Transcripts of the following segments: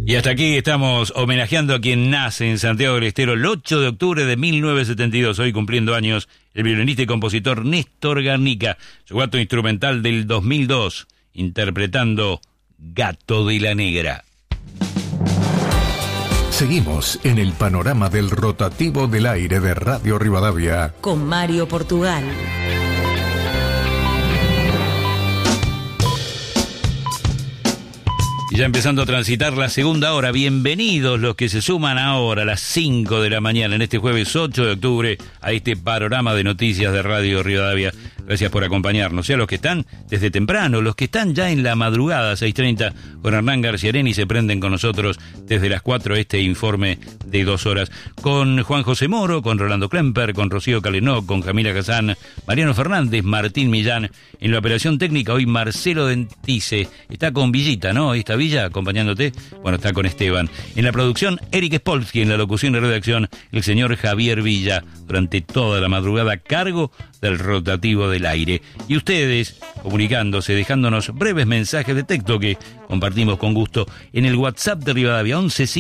Y hasta aquí estamos homenajeando a quien nace en Santiago del Estero el 8 de octubre de 1972, hoy cumpliendo años, el violinista y compositor Néstor Garnica, su cuarto instrumental del 2002, interpretando Gato de la Negra. Seguimos en el panorama del rotativo del aire de Radio Rivadavia con Mario Portugal. Y ya empezando a transitar la segunda hora, bienvenidos los que se suman ahora a las 5 de la mañana en este jueves 8 de octubre a este panorama de noticias de Radio Rivadavia. Gracias por acompañarnos, y a los que están desde temprano, los que están ya en la madrugada, 6:30, con Hernán Garciarén, y se prenden con nosotros desde las 4 este informe de 2 horas, con Juan José Moro, con Rolando Klemper, con Rocío Calenó, con Camila Casán, Mariano Fernández, Martín Millán, en la operación técnica hoy Marcelo Dentice, está con Villita, ¿no? ¿Está Villa acompañándote? Bueno, está con Esteban. En la producción, Eric Spolsky, en la locución y redacción, el señor Javier Villa, durante toda la madrugada a cargo del rotativo del aire. Y ustedes, comunicándose, dejándonos breves mensajes de texto que compartimos con gusto en el WhatsApp de Rivadavia,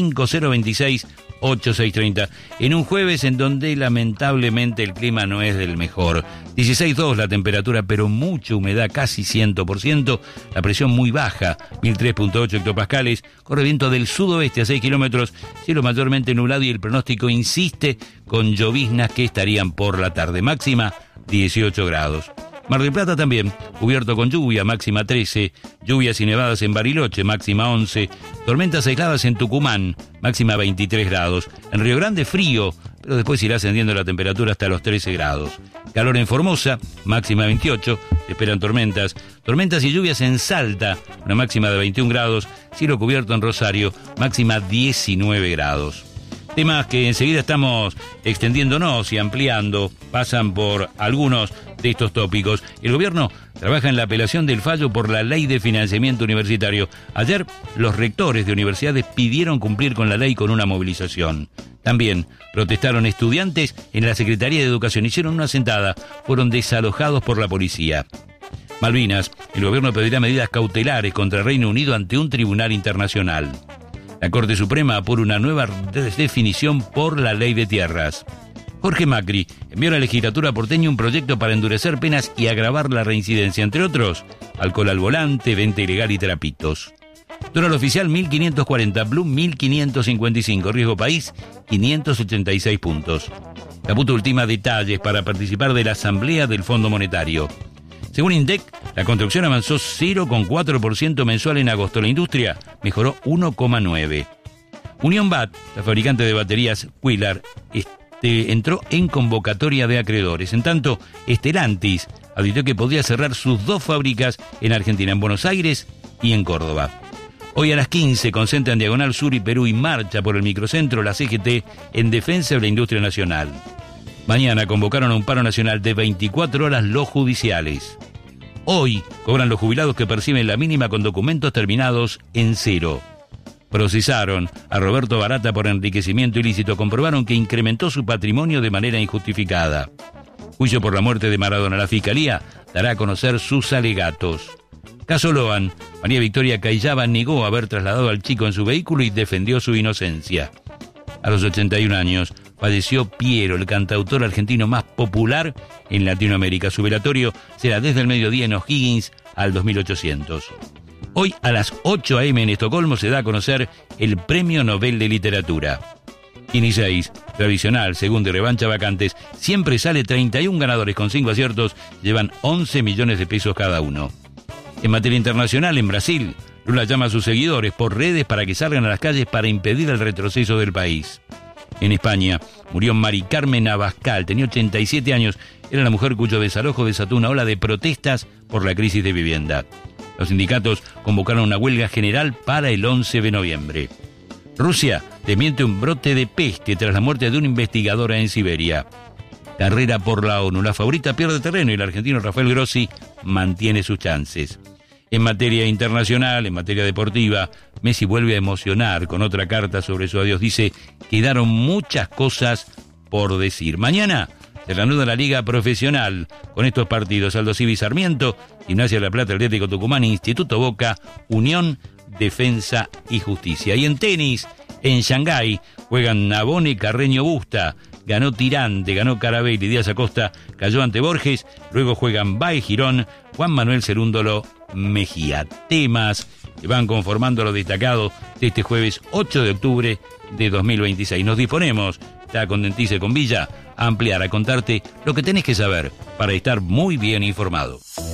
1150268630, en un jueves en donde lamentablemente el clima no es del mejor. 16,2 la temperatura, pero mucha humedad, casi 100%, la presión muy baja, 1003.8 hectopascales, corre viento del sudoeste a 6 kilómetros, cielo mayormente nublado, y el pronóstico insiste con lloviznas que estarían por la tarde. Máxima 18 grados. Mar del Plata también, cubierto con lluvia, máxima 13, lluvias y nevadas en Bariloche, máxima 11, tormentas aisladas en Tucumán, máxima 23 grados. En Río Grande frío, pero después irá ascendiendo la temperatura hasta los 13 grados. Calor en Formosa, máxima 28, se esperan tormentas y lluvias en Salta, una máxima de 21 grados, cielo cubierto en Rosario, máxima 19 grados. Temas que enseguida estamos extendiéndonos y ampliando, pasan por algunos de estos tópicos. El gobierno trabaja en la apelación del fallo por la ley de financiamiento universitario. Ayer, los rectores de universidades pidieron cumplir con la ley con una movilización. También protestaron estudiantes en la Secretaría de Educación, hicieron una sentada, fueron desalojados por la policía. Malvinas, el gobierno pedirá medidas cautelares contra Reino Unido ante un tribunal internacional. La Corte Suprema apura una nueva definición por la ley de tierras. Jorge Macri envió a la legislatura porteña un proyecto para endurecer penas y agravar la reincidencia, entre otros, alcohol al volante, venta ilegal y trapitos. Dólar oficial 1.540, Blue 1.555, riesgo país 586 puntos. Caputo ultima detalles para participar de la Asamblea del Fondo Monetario. Según INDEC, la construcción avanzó 0,4% mensual en agosto. La industria mejoró 1,9%. Unión BAT, la fabricante de baterías Quillar, entró en convocatoria de acreedores. En tanto, Stellantis advirtió que podría cerrar sus 2 fábricas en Argentina, en Buenos Aires y en Córdoba. Hoy a las 15 concentran Diagonal Sur y Perú y marcha por el microcentro la CGT en defensa de la industria nacional. Mañana convocaron a un paro nacional de 24 horas los judiciales. Hoy cobran los jubilados que perciben la mínima con documentos terminados en 0. Procesaron a Roberto Barata por enriquecimiento ilícito. Comprobaron que incrementó su patrimonio de manera injustificada. Juicio por la muerte de Maradona. La Fiscalía dará a conocer sus alegatos. Caso Loan. María Victoria Cayaba negó haber trasladado al chico en su vehículo y defendió su inocencia. A los 81 años falleció Piero, el cantautor argentino más popular en Latinoamérica. Su velatorio será desde el mediodía en O'Higgins al 2800. Hoy a las 8 a.m. en Estocolmo se da a conocer el Premio Nobel de Literatura. 16, tradicional, segunda y revancha vacantes, siempre sale 31 ganadores con 5 aciertos, llevan 11 millones de pesos cada uno. En materia internacional, en Brasil, Lula llama a sus seguidores por redes para que salgan a las calles para impedir el retroceso del país. En España, murió Mari Carmen Abascal, tenía 87 años, era la mujer cuyo desalojo desató una ola de protestas por la crisis de vivienda. Los sindicatos convocaron una huelga general para el 11 de noviembre. Rusia desmiente un brote de peste tras la muerte de una investigadora en Siberia. Carrera por la ONU, la favorita pierde terreno y el argentino Rafael Grossi mantiene sus chances. En materia internacional, en materia deportiva, Messi vuelve a emocionar con otra carta sobre su adiós. Dice, quedaron muchas cosas por decir. Mañana se reanuda la Liga Profesional con estos partidos: Aldo Civi Sarmiento, Gimnasia de la Plata, Atlético Tucumán, Instituto Boca, Unión, Defensa y Justicia. Y en tenis, en Shanghái, juegan Nabone, Carreño Busta. Ganó Tirante, ganó Carabelli, Díaz Acosta cayó ante Borges. Luego juegan Baez Girón, Juan Manuel Cerúndolo, Mejía. Temas que van conformando lo destacado de este jueves 8 de octubre de 2026. Nos disponemos, ya con Dentice con Villa, a ampliar, a contarte lo que tenés que saber para estar muy bien informado.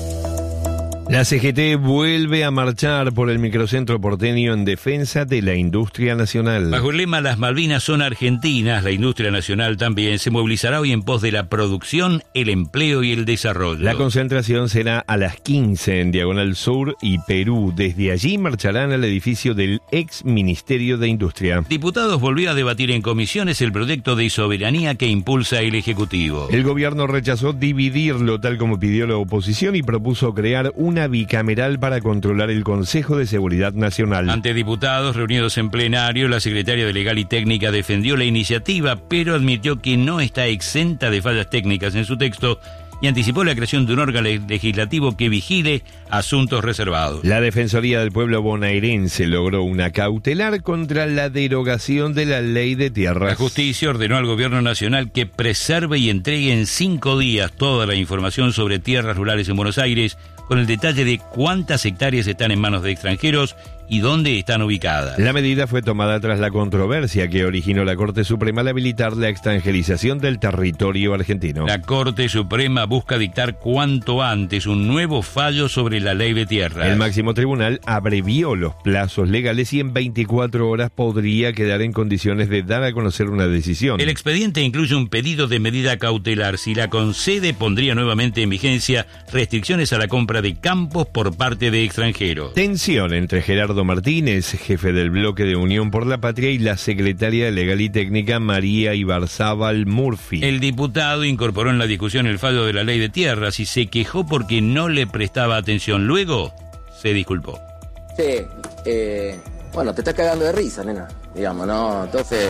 La CGT vuelve a marchar por el microcentro porteño en defensa de la industria nacional. Bajo el lema "Las Malvinas son argentinas", la industria nacional también se movilizará hoy en pos de la producción, el empleo y el desarrollo. La concentración será a las 15 en Diagonal Sur y Perú. Desde allí marcharán al edificio del ex Ministerio de Industria. Diputados volvió a debatir en comisiones el proyecto de soberanía que impulsa el Ejecutivo. El gobierno rechazó dividirlo tal como pidió la oposición y propuso crear una bicameral para controlar el Consejo de Seguridad Nacional. Ante diputados reunidos en plenario, la secretaria de Legal y Técnica defendió la iniciativa, pero admitió que no está exenta de fallas técnicas en su texto y anticipó la creación de un órgano legislativo que vigile asuntos reservados. La Defensoría del Pueblo bonaerense logró una cautelar contra la derogación de la ley de tierras. La justicia ordenó al gobierno nacional que preserve y entregue en 5 días toda la información sobre tierras rurales en Buenos Aires, con el detalle de cuántas hectáreas están en manos de extranjeros y dónde están ubicadas. La medida fue tomada tras la controversia que originó la Corte Suprema al habilitar la extranjerización del territorio argentino. La Corte Suprema busca dictar cuanto antes un nuevo fallo sobre la ley de tierras. El máximo tribunal abrevió los plazos legales y en 24 horas podría quedar en condiciones de dar a conocer una decisión. El expediente incluye un pedido de medida cautelar. Si la concede, pondría nuevamente en vigencia restricciones a la compra de campos por parte de extranjeros. Tensión entre Gerardo Martínez, jefe del bloque de Unión por la Patria, y la secretaria de Legal y Técnica, María Ibarzábal Murphy. El diputado incorporó en la discusión el fallo de la ley de tierras y se quejó porque no le prestaba atención. Luego se disculpó. Sí, bueno, te estás cagando de risa, nena, digamos, ¿no? Entonces...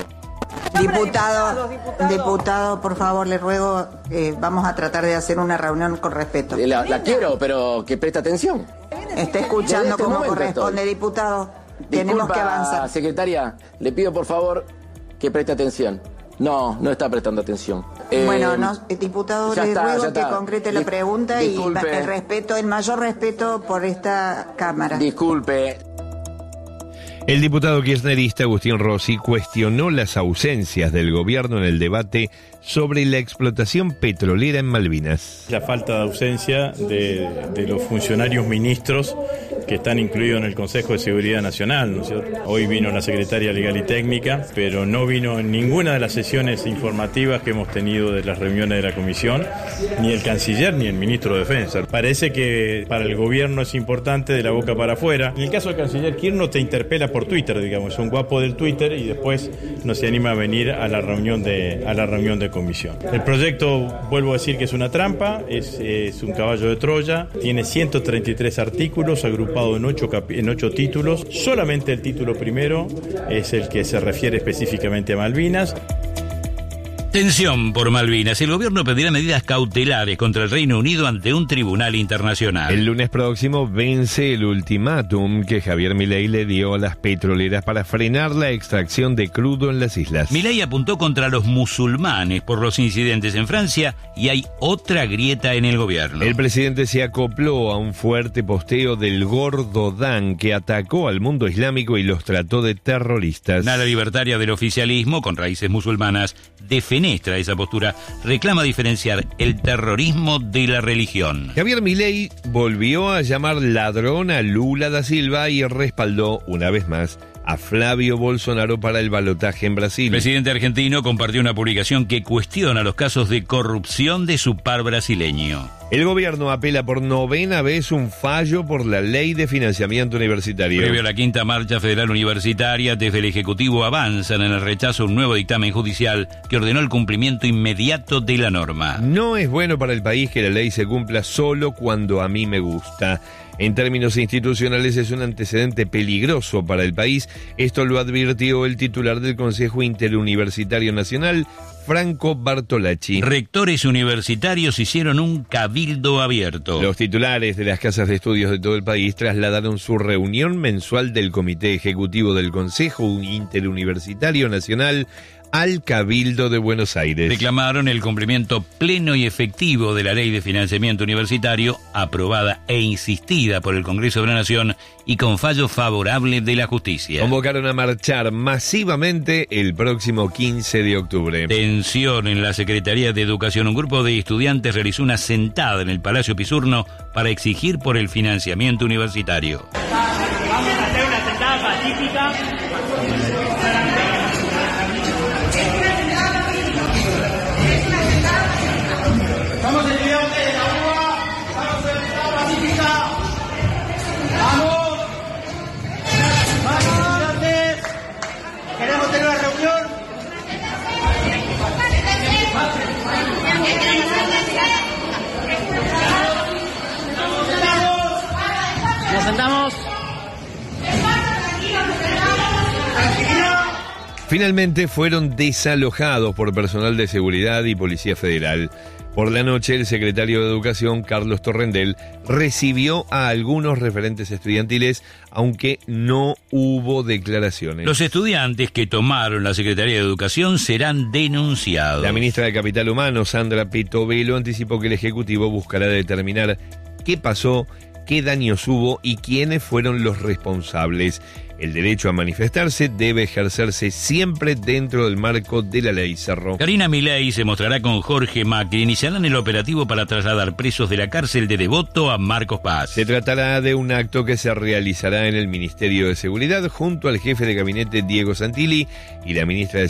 Diputado, por favor, le ruego, vamos a tratar de hacer una reunión con respeto. La quiero, pero que preste atención. Está escuchando como corresponde, diputado. Tenemos que avanzar. Secretaria, le pido por favor que preste atención. No está prestando atención. Diputado, le ruego que concrete la pregunta disculpe. Y el mayor respeto por esta Cámara. Disculpe. El diputado kirchnerista Agustín Rossi cuestionó las ausencias del gobierno en el debate sobre la explotación petrolera en Malvinas. La falta de ausencia de los funcionarios ministros que están incluidos en el Consejo de Seguridad Nacional, ¿no es cierto? Hoy vino la secretaria Legal y Técnica, pero no vino en ninguna de las sesiones informativas que hemos tenido de las reuniones de la comisión, ni el canciller ni el ministro de Defensa. Parece que para el gobierno es importante de la boca para afuera. En el caso del canciller Kirchner te interpela por Twitter, digamos, es un guapo del Twitter y después no se anima a venir a la reunión de comisión. El proyecto, vuelvo a decir que es una trampa, es un caballo de Troya, tiene 133 artículos agrupados en 8 títulos. Solamente el título primero es el que se refiere específicamente a Malvinas. Tensión por Malvinas. El gobierno pedirá medidas cautelares contra el Reino Unido ante un tribunal internacional. El lunes próximo vence el ultimátum que Javier Milei le dio a las petroleras para frenar la extracción de crudo en las islas. Milei apuntó contra los musulmanes por los incidentes en Francia y hay otra grieta en el gobierno. El presidente se acopló a un fuerte posteo del Gordo Dan que atacó al mundo islámico y los trató de terroristas. La libertaria del oficialismo, con raíces musulmanas, defenestra esa postura, reclama diferenciar el terrorismo de la religión. Javier Milei volvió a llamar ladrón a Lula da Silva y respaldó una vez más a Flavio Bolsonaro para el balotaje en Brasil. El presidente argentino compartió una publicación que cuestiona los casos de corrupción de su par brasileño. El gobierno apela por 9ª vez un fallo por la ley de financiamiento universitario. Previo a la 5ª marcha federal universitaria, desde el Ejecutivo avanzan en el rechazo a un nuevo dictamen judicial que ordenó el cumplimiento inmediato de la norma. No es bueno para el país que la ley se cumpla solo cuando a mí me gusta. En términos institucionales es un antecedente peligroso para el país. Esto lo advirtió el titular del Consejo Interuniversitario Nacional, Franco Bartolacci. Rectores universitarios hicieron un cabildo abierto. Los titulares de las casas de estudios de todo el país trasladaron su reunión mensual del Comité Ejecutivo del Consejo Interuniversitario Nacional al Cabildo de Buenos Aires. Reclamaron el cumplimiento pleno y efectivo de la Ley de Financiamiento Universitario, aprobada e insistida por el Congreso de la Nación y con fallo favorable de la justicia. Convocaron a marchar masivamente el próximo 15 de octubre. Tensión en la Secretaría de Educación. Un grupo de estudiantes realizó una sentada en el Palacio Pisurno para exigir por el financiamiento universitario. Vamos a hacer una sentada pacífica. Estamos estudiantes de la UBA, vamos a hacer sentada pacífica. ¡Vamos! ¡Vamos, estudiantes! ¡Queremos tener una reunión! ¡Nos sentamos! Finalmente fueron desalojados por personal de seguridad y Policía Federal. Por la noche, el secretario de Educación, Carlos Torrendel, recibió a algunos referentes estudiantiles, aunque no hubo declaraciones. Los estudiantes que tomaron la Secretaría de Educación serán denunciados. La ministra de Capital Humano, Sandra Petovelo, anticipó que el Ejecutivo buscará determinar qué pasó, qué daños hubo y quiénes fueron los responsables. El derecho a manifestarse debe ejercerse siempre dentro del marco de la ley, cerró. Karina Milei se mostrará con Jorge Macri. Iniciarán el operativo para trasladar presos de la cárcel de Devoto a Marcos Paz. Se tratará de un acto que se realizará en el Ministerio de Seguridad junto al jefe de gabinete Diego Santilli y la ministra de